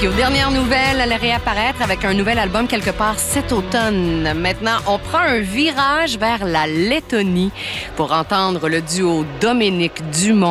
Puis aux dernières nouvelles, elle allait réapparaître avec un nouvel album quelque part cet automne. Maintenant, on prend un virage vers la Lettonie pour entendre le duo Dominique Dumont